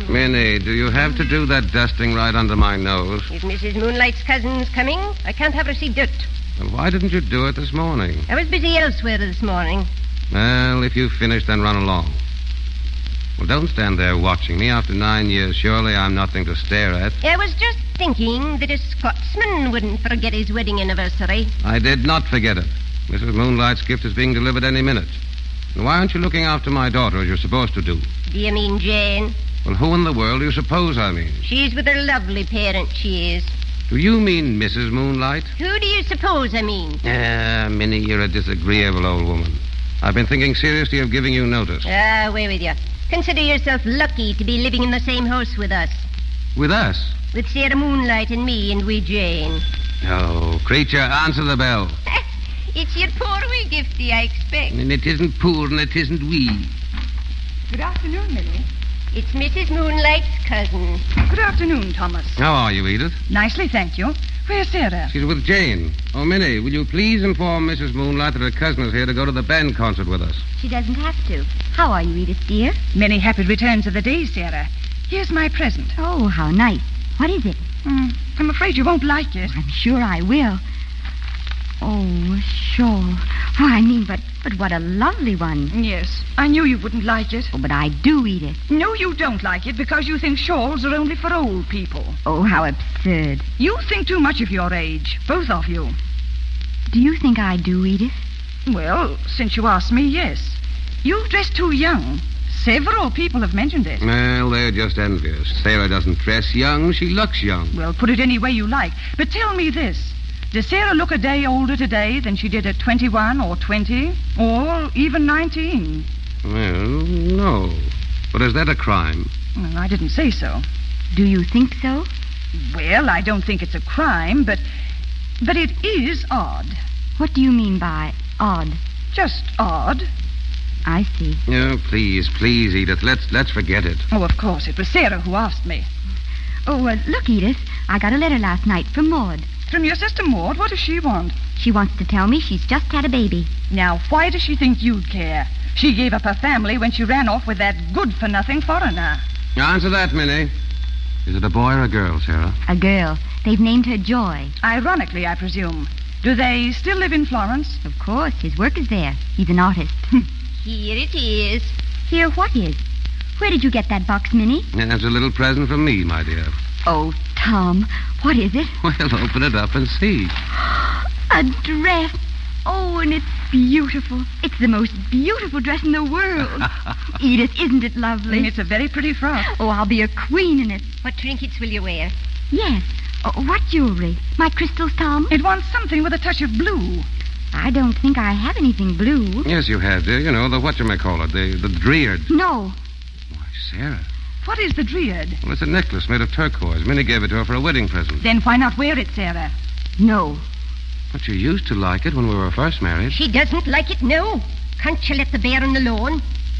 Minnie, do you have to do that dusting right under my nose? If Mrs. Moonlight's cousin's coming, I can't have her see dirt. Well, why didn't you do it this morning? I was busy elsewhere this morning. Well, if you've finished, then run along. Well, don't stand there watching me. After 9 years, surely I'm nothing to stare at. I was just thinking that a Scotsman wouldn't forget his wedding anniversary. I did not forget it. Mrs. Moonlight's gift is being delivered any minute. And why aren't you looking after my daughter as you're supposed to do? Do you mean Jane? Well, who in the world do you suppose I mean? She's with her lovely parent, she is. Do you mean Mrs. Moonlight? Who do you suppose I mean? Minnie, you're a disagreeable old woman. I've been thinking seriously of giving you notice. Away with you. Consider yourself lucky to be living in the same house with us. With us? With Sarah Moonlight and me and wee Jane. Oh, creature, answer the bell. It's your poor wee gifty, I expect. And it isn't poor and it isn't wee. Good afternoon, Millie. It's Mrs. Moonlight's cousin. Good afternoon, Thomas. How are you, Edith? Nicely, thank you. Where's Sarah? She's with Jane. Oh, Minnie, will you please inform Mrs. Moonlight that her cousin is here to go to the band concert with us? She doesn't have to. How are you, Edith, dear? Many happy returns of the day, Sarah. Here's my present. Oh, how nice. What is it? I'm afraid you won't like it. I'm sure I will. Oh, a shawl. Why, I mean, but what a lovely one. Yes, I knew you wouldn't like it. Oh, but I do, Edith. No, you don't like it because you think shawls are only for old people. Oh, how absurd. You think too much of your age, both of you. Do you think I do, Edith? Well, since you asked me, yes. You dress too young. Several people have mentioned it. Well, they're just envious. Sarah doesn't dress young. She looks young. Well, put it any way you like. But tell me this. Does Sarah look a day older today than she did at 21 or 20 or even 19? Well, no. But is that a crime? Well, I didn't say so. Do you think so? Well, I don't think it's a crime, but it is odd. What do you mean by odd? Just odd. I see. Oh, please, Edith. Let's forget it. Oh, of course. It was Sarah who asked me. Oh, look, Edith. I got a letter last night from Maud. From your sister Maud? What does she want? She wants to tell me she's just had a baby. Now, why does she think you'd care? She gave up her family when she ran off with that good-for-nothing foreigner. Answer that, Minnie. Is it a boy or a girl, Sarah? A girl. They've named her Joy. Ironically, I presume. Do they still live in Florence? Of course. His work is there. He's an artist. Here it is. Here what is? Where did you get that box, Minnie? That's a little present from me, my dear. Oh, Tom, what is it? Well, open it up and see. A dress. Oh, and it's beautiful. It's the most beautiful dress in the world. Edith, isn't it lovely? It's a very pretty frock. Oh, I'll be a queen in it. What trinkets will you wear? Yes. Oh, what jewelry? My crystals, Tom? It wants something with a touch of blue. I don't think I have anything blue. Yes, you have, dear. You know, the whatchamacallit, the Dreard. No. Why, Sarah. What is the Dreard? Well, it's a necklace made of turquoise. Minnie gave it to her for a wedding present. Then why not wear it, Sarah? No. But you used to like it when we were first married. She doesn't like it now. Can't you let the bairn alone?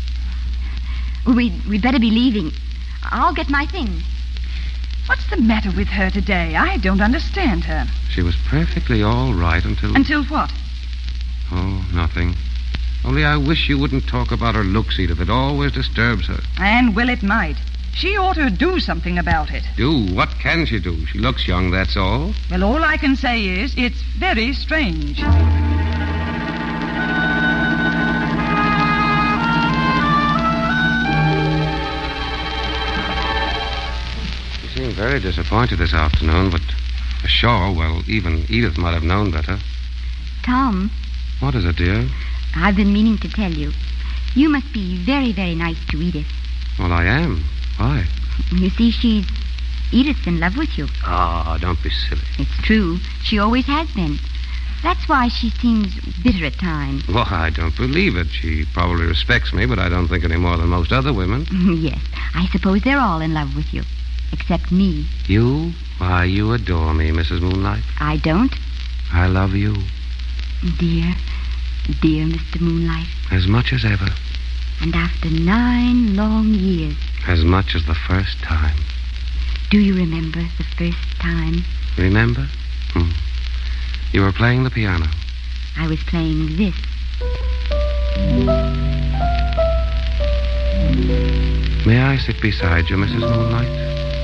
We'd better be leaving. I'll get my things. What's the matter with her today? I don't understand her. She was perfectly all right until... Until what? Oh, nothing. Only I wish you wouldn't talk about her looks, Edith. It always disturbs her. And well, it might. She ought to do something about it. Do? What can she do? She looks young, that's all. Well, all I can say is it's very strange. You seem very disappointed this afternoon, but a shawl, well, even Edith might have known better. Tom. What is it, dear? I've been meaning to tell you. You must be very, very nice to Edith. Well, I am. Why? You see, Edith's in love with you. Ah, don't be silly. It's true. She always has been. That's why she seems bitter at times. Well, I don't believe it. She probably respects me, but I don't think any more than most other women. Yes, I suppose they're all in love with you. Except me. You? Why, you adore me, Mrs. Moonlight. I don't. I love you. Dear Mr. Moonlight. As much as ever. And after 9 long years. As much as the first time. Do you remember the first time? Remember? You were playing the piano. I was playing this. May I sit beside you, Mrs. Moonlight?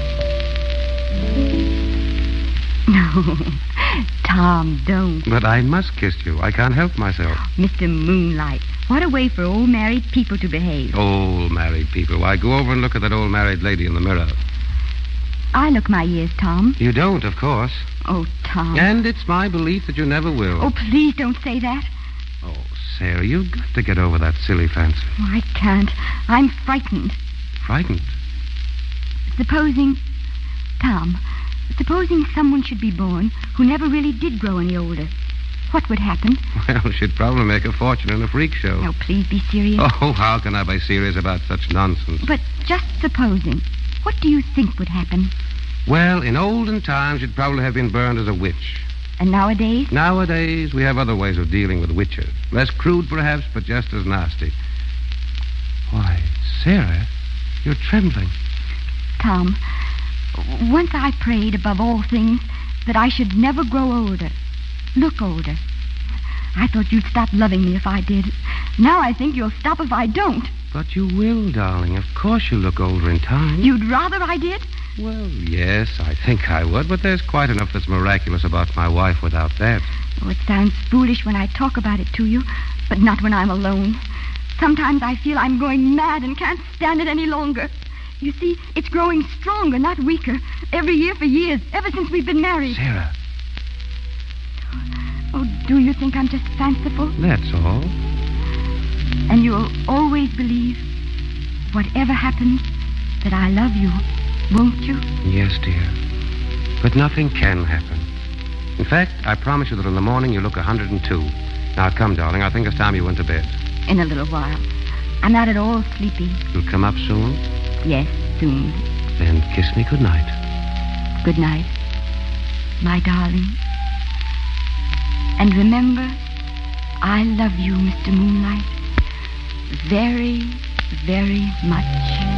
No. Tom, don't. But I must kiss you. I can't help myself. Mr. Moonlight, what a way for old married people to behave. Old married people. Why, go over and look at that old married lady in the mirror. I look my years, Tom. You don't, of course. Oh, Tom. And it's my belief that you never will. Oh, please don't say that. Oh, Sarah, you've got to get over that silly fancy. Oh, I can't. I'm frightened. Frightened? Supposing someone should be born who never really did grow any older. What would happen? Well, she'd probably make a fortune in a freak show. Oh, please be serious. Oh, how can I be serious about such nonsense? But just supposing, what do you think would happen? Well, in olden times, you'd probably have been burned as a witch. And nowadays? Nowadays, we have other ways of dealing with witches. Less crude, perhaps, but just as nasty. Why, Sarah, you're trembling. Tom, once I prayed above all things that I should never grow older, look older. I thought you'd stop loving me if I did. Now I think you'll stop if I don't. But you will, darling. Of course you'll look older in time. You'd rather I did? Well, yes, I think I would, but there's quite enough that's miraculous about my wife without that. Oh, it sounds foolish when I talk about it to you, but not when I'm alone. Sometimes I feel I'm going mad and can't stand it any longer. You see, it's growing stronger, not weaker. Every year for years, ever since we've been married. Sarah. Oh, do you think I'm just fanciful? That's all. And you'll always believe, whatever happens, that I love you, won't you? Yes, dear. But nothing can happen. In fact, I promise you that in the morning you look 102. Now, come, darling. I think it's time you went to bed. In a little while. I'm not at all sleepy. You'll come up soon? Yes, soon. Then kiss me good night. Good night, my darling. And remember, I love you, Mr. Moonlight, very, very much.